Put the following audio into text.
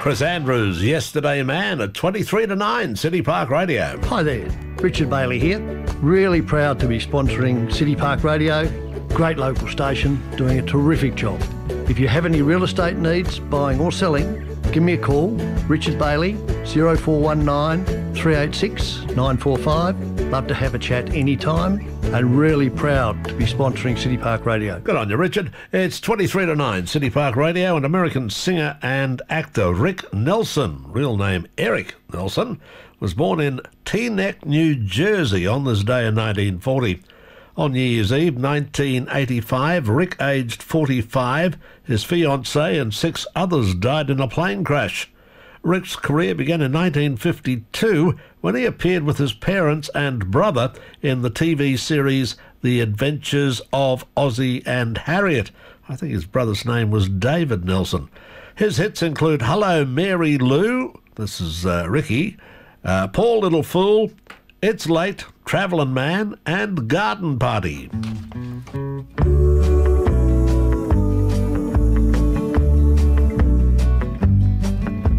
Chris Andrews, Yesterday Man at 23 to 9, City Park Radio. Hi there, Richard Bailey here. Really proud to be sponsoring City Park Radio. Great local station, doing a terrific job. If you have any real estate needs, buying or selling, give me a call, Richard Bailey, 0419 386 945. Love to have a chat anytime and really proud to be sponsoring City Park Radio. Good on you, Richard. It's 23 to 9, City Park Radio, and American singer and actor Rick Nelson, real name Eric Nelson, was born in Teaneck, New Jersey on this day in 1940. On New Year's Eve 1985, Rick, aged 45, his fiancée and 6 others died in a plane crash. Rick's career began in 1952 when he appeared with his parents and brother in the TV series The Adventures of Ozzie and Harriet. I think his brother's name was David Nelson. His hits include Hello Mary Lou, this is Ricky, Poor Little Fool, It's Late, Travelin' Man and Garden Party.